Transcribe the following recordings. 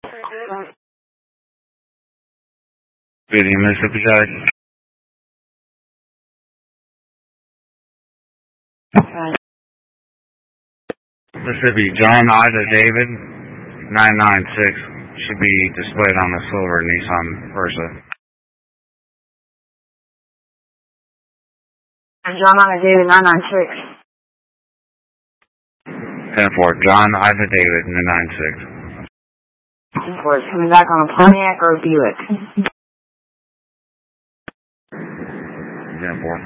Good evening, Mississippi Side. Mississippi, John Ida David, 996. Should be displayed on the silver Nissan Versa. John Ida David, 996. 10-4, John Ida David, 996. 10-4, it's coming back on a Pontiac or a Buick. 10-4.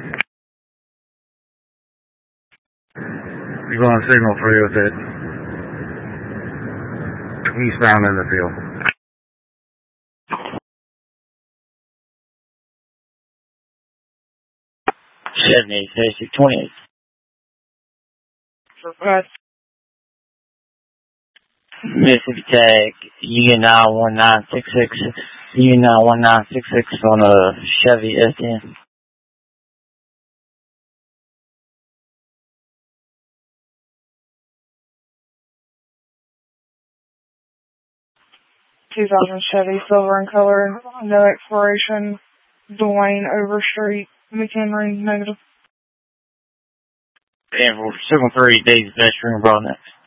You're going to signal free with it. Eastbound in the field. Basic 28. Mississippi Tag, Union 91966, Union 91966 on a Chevy S10. Chevy, silver in color, no expiration, Dwayne Overstreet, McHenry, negative. And for Signal 3, Dave's best room brought next.